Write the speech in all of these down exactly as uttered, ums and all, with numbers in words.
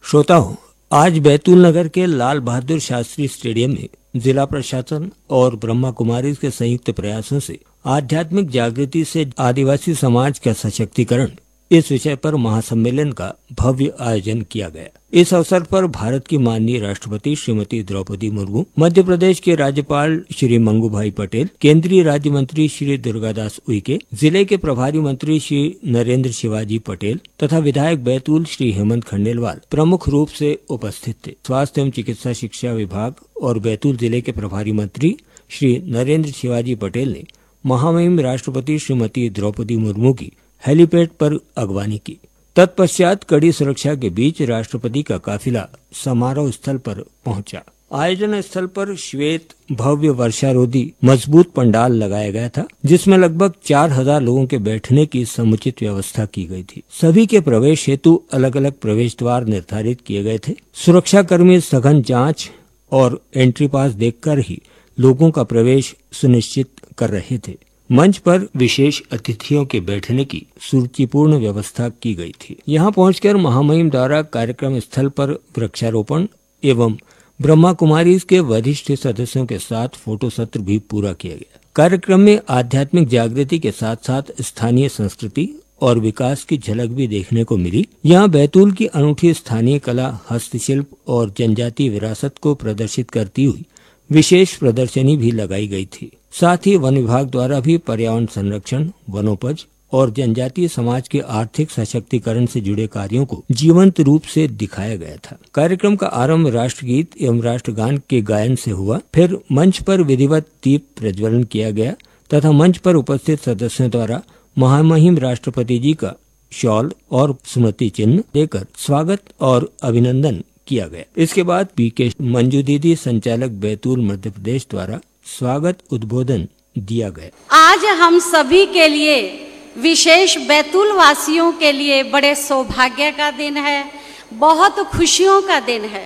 श्रोताओं, आज बैतूल नगर के लाल बहादुर शास्त्री स्टेडियम में जिला प्रशासन और ब्रह्मा कुमारी के संयुक्त प्रयासों से आध्यात्मिक जागृति से आदिवासी समाज का सशक्तिकरण इस विषय पर महासम्मेलन का भव्य आयोजन किया गया। इस अवसर पर भारत की माननीय राष्ट्रपति श्रीमती द्रौपदी मुर्मू, मध्य प्रदेश के राज्यपाल श्री मंगू भाई पटेल, केंद्रीय राज्य मंत्री श्री दुर्गादास उइके, जिले के प्रभारी मंत्री श्री नरेंद्र शिवाजी पटेल तथा विधायक बैतूल श्री हेमंत खंडेलवाल प्रमुख रूप से उपस्थित थे। स्वास्थ्य एवं चिकित्सा शिक्षा विभाग और बैतूल जिले के प्रभारी मंत्री श्री नरेंद्र शिवाजी पटेल ने महामहिम राष्ट्रपति श्रीमती द्रौपदी मुर्मू की हेलीपैड पर अगवानी की। तत्पश्चात कड़ी सुरक्षा के बीच राष्ट्रपति का काफिला समारोह स्थल पर पहुंचा। आयोजन स्थल पर श्वेत भव्य वर्षारोधी मजबूत पंडाल लगाया गया था, जिसमें लगभग चार हजार लोगों के बैठने की समुचित व्यवस्था की गई थी। सभी के प्रवेश हेतु अलग अलग प्रवेश द्वार निर्धारित किए गए थे। सुरक्षा कर्मी सघन जांच और एंट्री पास देखकर ही लोगों का प्रवेश सुनिश्चित कर रहे थे। मंच पर विशेष अतिथियों के बैठने की सुरुचिपूर्ण व्यवस्था की गई थी। यहां पहुंचकर महामहिम द्वारा कार्यक्रम स्थल पर वृक्षारोपण एवं ब्रह्मा कुमारी के वरिष्ठ सदस्यों के साथ फोटो सत्र भी पूरा किया गया। कार्यक्रम में आध्यात्मिक जागृति के साथ साथ स्थानीय संस्कृति और विकास की झलक भी देखने को मिली। यहाँ बैतूल की अनूठी स्थानीय कला, हस्तशिल्प और जनजातीय विरासत को प्रदर्शित करती हुई विशेष प्रदर्शनी भी लगाई गई थी। साथ ही वन विभाग द्वारा भी पर्यावरण संरक्षण, वनोपज और जनजातीय समाज के आर्थिक सशक्तिकरण से जुड़े कार्यों को जीवंत रूप से दिखाया गया था। कार्यक्रम का आरंभ राष्ट्रगीत एवं राष्ट्रगान के गायन से हुआ। फिर मंच पर विधिवत दीप प्रज्वलन किया गया तथा मंच पर उपस्थित सदस्यों द्वारा महामहिम राष्ट्रपति जी का शॉल और स्मृति चिन्ह देकर स्वागत और अभिनंदन किया गया। इसके बाद पी के मंजू दीदी, संचालक बैतूल मध्य प्रदेश द्वारा स्वागत उद्बोधन दिया गया। आज हम सभी के लिए, विशेष बैतूल वासियों के लिए बड़े सौभाग्य का दिन है, बहुत खुशियों का दिन है।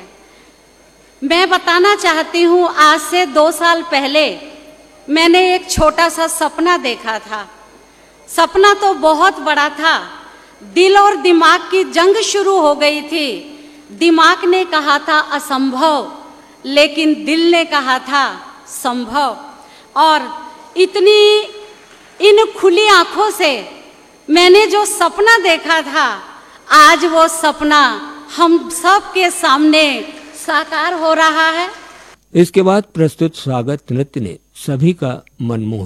मैं बताना चाहती हूँ, आज से दो साल पहले मैंने एक छोटा सा सपना देखा था। सपना तो बहुत बड़ा था। दिल और दिमाग की जंग शुरू हो गई थी। दिमाग ने कहा था असंभव, लेकिन दिल ने कहा था संभव। और इतनी इन खुली आंखों से मैंने जो सपना देखा था, आज वो सपना हम सब के सामने साकार हो रहा है। इसके बाद प्रस्तुत स्वागत नृत्य ने सभी का मन मोह